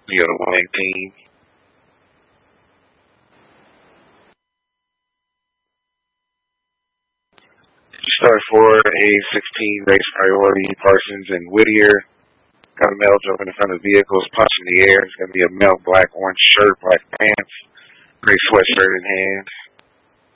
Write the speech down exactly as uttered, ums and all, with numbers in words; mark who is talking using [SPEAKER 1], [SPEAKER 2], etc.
[SPEAKER 1] The other winning team. Start for A sixteen race priority. Parsons and Whittier. Got a male jumping in front of vehicles, punching the air. It's going to be a male black orange shirt, black pants, gray sweatshirt in hand.